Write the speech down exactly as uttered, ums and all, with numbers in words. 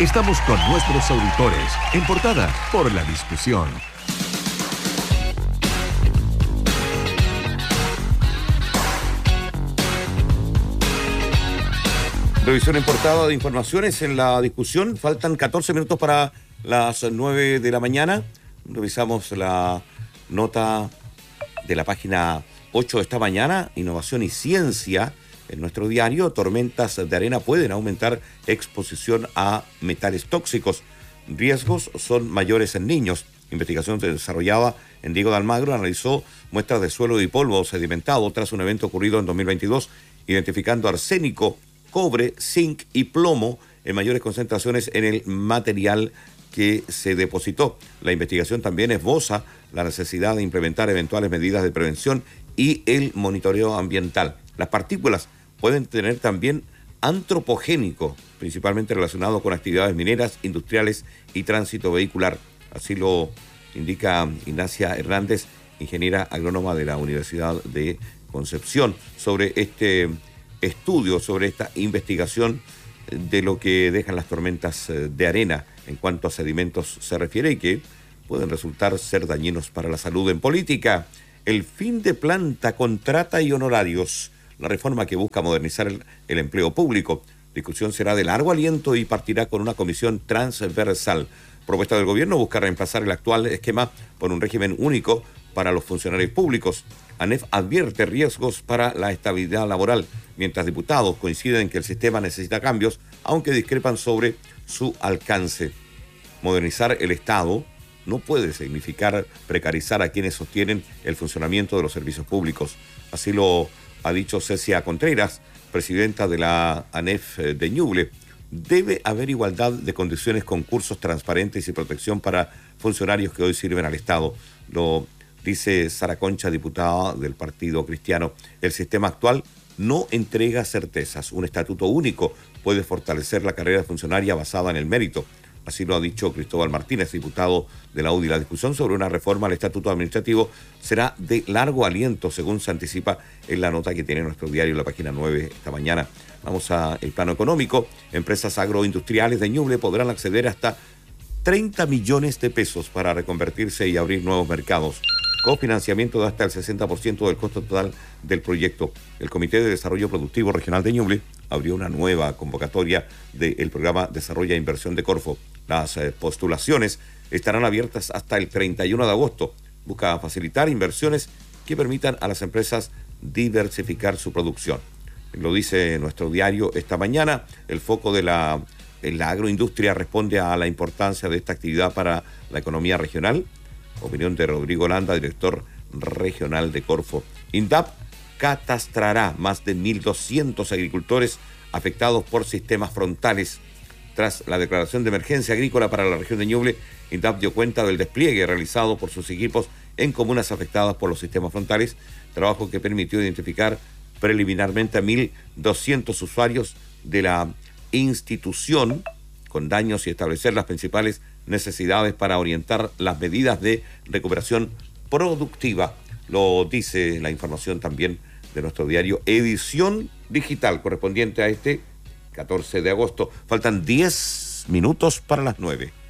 Estamos con nuestros auditores en Portada por la discusión. Revisión en Portada de informaciones en la discusión. Faltan catorce minutos para las nueve de la mañana. Revisamos la nota de la página ocho de esta mañana. Innovación y ciencia. En nuestro diario, tormentas de arena pueden aumentar exposición a metales tóxicos. Riesgos son mayores en niños. Investigación desarrollada en Diego de Almagro analizó muestras de suelo y polvo sedimentado tras un evento ocurrido en dos mil veintidós, identificando arsénico, cobre, zinc y plomo en mayores concentraciones en el material que se depositó. La investigación también esboza la necesidad de implementar eventuales medidas de prevención y el monitoreo ambiental. Las partículas pueden tener también antropogénico, principalmente relacionado con actividades mineras, industriales y tránsito vehicular. Así lo indica Ignacia Hernández, ingeniera agrónoma de la Universidad de Concepción, sobre este estudio, sobre esta investigación de lo que dejan las tormentas de arena en cuanto a sedimentos se refiere y que pueden resultar ser dañinos para la salud. En política, el fin de planta, contrata y honorarios. La reforma que busca modernizar el, el empleo público. Discusión será de largo aliento y partirá con una comisión transversal. Propuesta del gobierno busca reemplazar el actual esquema por un régimen único para los funcionarios públicos. ANEF advierte riesgos para la estabilidad laboral, mientras diputados coinciden en que el sistema necesita cambios, aunque discrepan sobre su alcance. Modernizar el Estado no puede significar precarizar a quienes sostienen el funcionamiento de los servicios públicos. Así lo ha dicho Cecia Contreras, presidenta de la ANEF de Ñuble. Debe haber igualdad de condiciones, concursos transparentes y protección para funcionarios que hoy sirven al Estado. Lo dice Sara Concha, diputada del Partido Cristiano. El sistema actual no entrega certezas. Un estatuto único puede fortalecer la carrera funcionaria basada en el mérito. Así lo ha dicho Cristóbal Martínez, diputado de la U D I. La discusión sobre una reforma al estatuto administrativo será de largo aliento, según se anticipa en la nota que tiene nuestro diario en la página nueve esta mañana. Vamos al plano económico. Empresas agroindustriales de Ñuble podrán acceder hasta treinta millones de pesos para reconvertirse y abrir nuevos mercados. Cofinanciamiento de hasta el sesenta por ciento del costo total del proyecto. El Comité de Desarrollo Productivo Regional de Ñuble abrió una nueva convocatoria del programa Desarrollo e Inversión de Corfo. Las eh, postulaciones estarán abiertas hasta el treinta y uno de agosto. Busca facilitar inversiones que permitan a las empresas diversificar su producción. Lo dice nuestro diario esta mañana. El foco de la, en la agroindustria responde a la importancia de esta actividad para la economía regional. Opinión de Rodrigo Landa, director regional de Corfo. INDAP catastrará más de mil doscientos agricultores afectados por sistemas frontales. Tras la declaración de emergencia agrícola para la región de Ñuble, INDAP dio cuenta del despliegue realizado por sus equipos en comunas afectadas por los sistemas frontales, trabajo que permitió identificar preliminarmente a mil doscientos usuarios de la institución con daños y establecer las principales necesidades para orientar las medidas de recuperación productiva. Lo dice la información también de nuestro diario Edición Digital, correspondiente a este catorce de agosto. Faltan diez minutos para las nueve.